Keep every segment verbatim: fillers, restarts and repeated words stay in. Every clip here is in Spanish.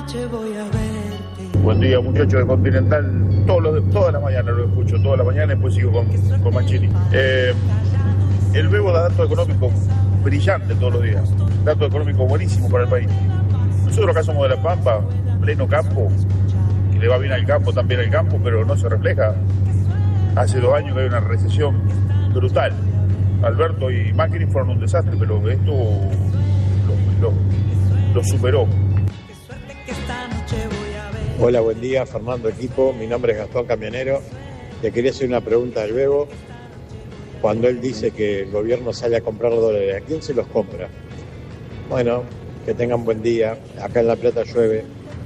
noche voy a verte. Buen día, muchachos de Continental. Todos los, todas las mañanas lo escucho, todas las mañanas, después sigo con, con Machini. Eh, el Bebo da datos económicos brillantes todos los días. Datos económicos buenísimos para el país. Nosotros acá somos de La Pampa, pleno campo, que le va bien al campo, también al campo, pero no se refleja. Hace dos años que hay una recesión brutal. Alberto y Macri fueron un desastre, pero esto lo, lo, lo superó. Hola, buen día, Fernando Equipo. Mi nombre es Gastón Camionero. Le quería hacer una pregunta al Bebo. Cuando él dice que el gobierno sale a comprar dólares, ¿a quién se los compra? Bueno, que tengan buen día. Acá en La Plata llueve.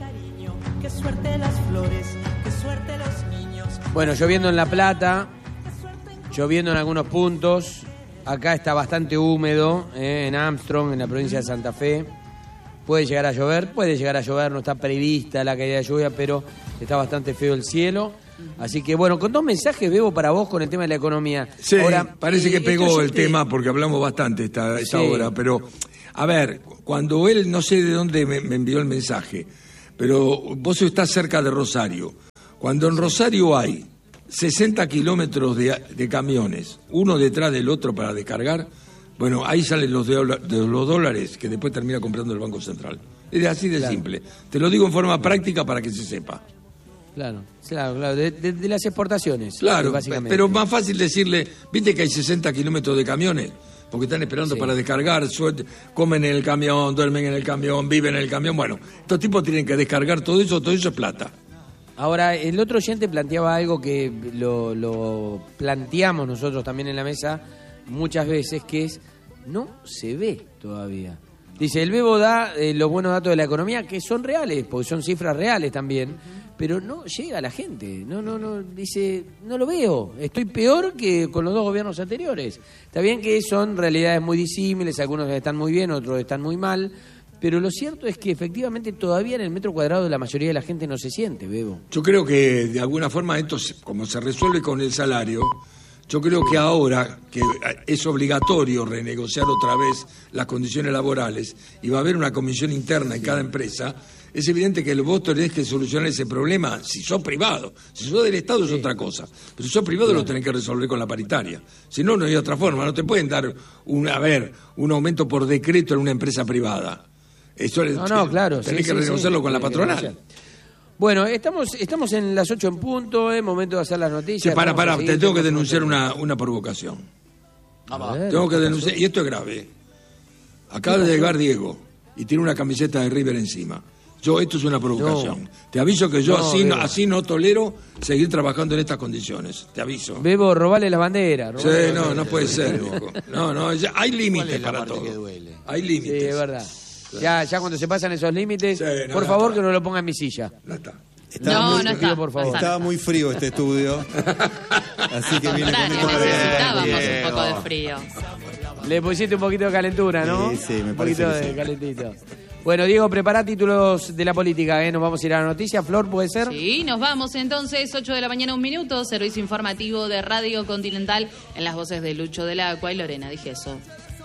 Qué suerte las flores, qué suerte los niños. Bueno, lloviendo en La Plata, lloviendo en algunos puntos. Acá está bastante húmedo, eh, en Armstrong, en la provincia de Santa Fe. Puede llegar a llover, puede llegar a llover, no está prevista la caída de lluvia, pero está bastante feo el cielo. Así que bueno, con dos mensajes, Bebo, para vos con el tema de la economía. Sí, ahora, parece eh, que pegó el te... tema porque hablamos bastante esta, esta sí. hora, pero a ver, cuando él, no sé de dónde me, me envió el mensaje, pero vos estás cerca de Rosario. Cuando en Rosario hay sesenta kilómetros de, de camiones, uno detrás del otro para descargar, bueno, ahí salen los, de, de los dólares que después termina comprando el Banco Central. Es así de claro. simple. Te lo digo en forma práctica para que se sepa. Claro, claro, claro, de, de, de las exportaciones. Claro, básicamente. Pero más fácil decirle, ¿viste que hay sesenta kilómetros de camiones? Porque están esperando sí. para descargar, suerte, comen en el camión, duermen en el camión, viven en el camión. Bueno, estos tipos tienen que descargar todo eso, todo eso es plata. Ahora, el otro oyente planteaba algo que lo, lo planteamos nosotros también en la mesa muchas veces, que es, no se ve todavía. Dice, el Bebo da eh, los buenos datos de la economía, que son reales, porque son cifras reales también, uh-huh. pero no llega a la gente. No, no, no, dice, no lo veo, estoy peor que con los dos gobiernos anteriores. Está bien que son realidades muy disímiles, algunos están muy bien, otros están muy mal, pero lo cierto es que efectivamente todavía en el metro cuadrado la mayoría de la gente no se siente, Bebo. Yo creo que de alguna forma esto, como se resuelve con el salario, yo creo que ahora que es obligatorio renegociar otra vez las condiciones laborales y va a haber una comisión interna en cada empresa, es evidente que vos tenés que solucionar ese problema si sos privado. Si sos del Estado es sí. otra cosa. Pero si sos privado claro. lo tenés que resolver con la paritaria. Si no, no hay otra forma. No te pueden dar un, a ver, un aumento por decreto en una empresa privada. Eso no, no, claro. Tenés sí, que sí, renegociarlo sí, con la patronal. Bueno, estamos estamos en las ocho en punto, es momento de hacer las noticias. Sí, para, para, te tengo que denunciar una, una provocación. Ver, tengo que denunciar, y esto es grave. Acaba de llegar Diego y tiene una camiseta de River encima. Yo, esto es una provocación. No. Te aviso que yo no, así, no, así no tolero seguir trabajando en estas condiciones. Te aviso. Bebo, robale la bandera. Sí, no, no puede ser, viejo. No, no, ya, hay límites para todo. Hay límites. Sí, es verdad. Ya, ya cuando se pasan esos límites, sí, no, por no, favor no, que no lo ponga en mi silla. No está. Estaba no, muy, no está. Por favor. Estaba muy frío este estudio. Así que viene con esto. Necesitábamos bien, un poco de frío. Le pusiste un poquito de calentura, ¿no? Sí, sí, me un parece poquito que de sí. calentito. Bueno, Diego, prepara títulos de la política, ¿eh? Nos vamos a ir a la noticia. Flor, ¿puede ser? Sí, nos vamos entonces, ocho de la mañana, un minuto, servicio informativo de Radio Continental en las voces de Lucho del Acua y Lorena Digeso.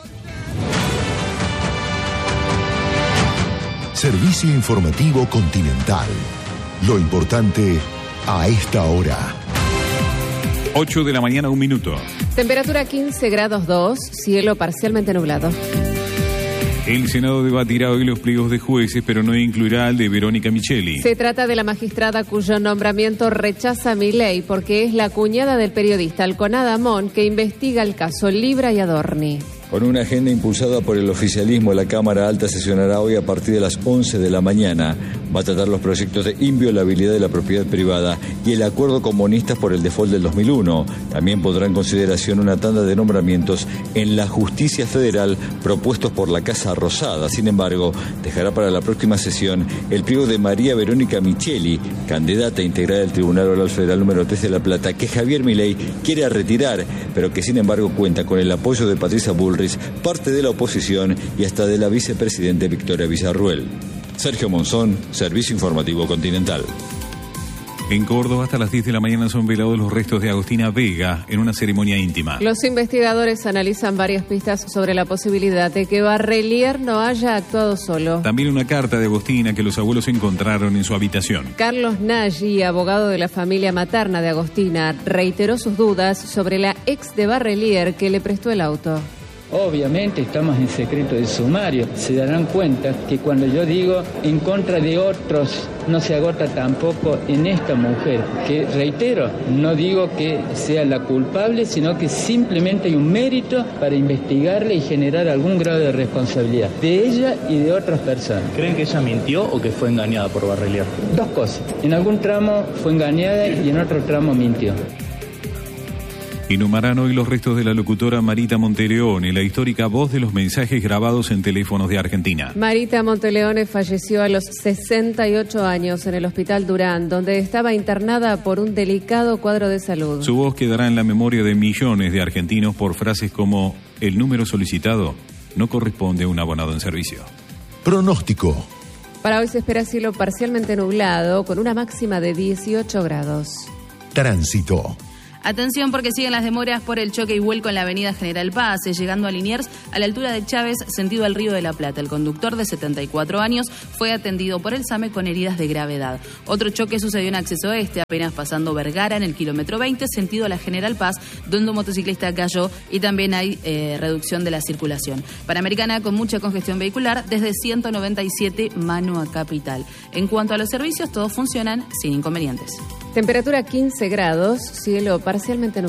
Servicio informativo Continental. Lo importante a esta hora. ocho de la mañana, un minuto. Temperatura quince grados dos, cielo parcialmente nublado. El Senado debatirá hoy los pliegos de jueces, pero no incluirá al de Verónica Micheli. Se trata de la magistrada cuyo nombramiento rechaza Milei porque es la cuñada del periodista Alconada Amón que investiga el caso Libra y Adorni. Con una agenda impulsada por el oficialismo, la Cámara Alta sesionará hoy a partir de las once de la mañana. Va a tratar los proyectos de inviolabilidad de la propiedad privada y el acuerdo con bonistas por el default del dos mil uno. También pondrá en consideración una tanda de nombramientos en la justicia federal propuestos por la Casa Rosada. Sin embargo, dejará para la próxima sesión el pliego de María Verónica Micheli, candidata a integrar el Tribunal Oral Federal número tres de La Plata, que Javier Milei quiere retirar, pero que sin embargo cuenta con el apoyo de Patricia Bullrich, parte de la oposición y hasta de la vicepresidente Victoria Villarruel. Sergio Monzón, Servicio Informativo Continental. En Córdoba, hasta las diez de la mañana son velados los restos de Agostina Vega en una ceremonia íntima. Los investigadores analizan varias pistas sobre la posibilidad de que Barrelier no haya actuado solo. También una carta de Agostina que los abuelos encontraron en su habitación. Carlos Nagy, abogado de la familia materna de Agostina, reiteró sus dudas sobre la ex de Barrelier que le prestó el auto. Obviamente estamos en secreto de sumario. Se darán cuenta que cuando yo digo en contra de otros, no se agota tampoco en esta mujer, que reitero, no digo que sea la culpable, sino que simplemente hay un mérito para investigarle y generar algún grado de responsabilidad de ella y de otras personas. ¿Creen que ella mintió o que fue engañada por Barrelier? Dos cosas. En algún tramo fue engañada y en otro tramo mintió. Inhumarán hoy los restos de la locutora Marita Monteleone, la histórica voz de los mensajes grabados en teléfonos de Argentina. Marita Monteleone falleció a los sesenta y ocho años en el Hospital Durán, donde estaba internada por un delicado cuadro de salud. Su voz quedará en la memoria de millones de argentinos por frases como: el número solicitado no corresponde a un abonado en servicio. Pronóstico. Para hoy se espera cielo parcialmente nublado, con una máxima de dieciocho grados. Tránsito. Atención porque siguen las demoras por el choque y vuelco en la avenida General Paz, llegando a Liniers a la altura de Chávez, sentido al Río de la Plata. El conductor de setenta y cuatro años fue atendido por el SAME con heridas de gravedad. Otro choque sucedió en acceso este, apenas pasando Vergara en el kilómetro veinte, sentido a la General Paz, donde un motociclista cayó y también hay eh, reducción de la circulación. Panamericana con mucha congestión vehicular desde ciento noventa y siete mano a Capital. En cuanto a los servicios, todos funcionan sin inconvenientes. Temperatura quince grados, cielo parcialmente nublado.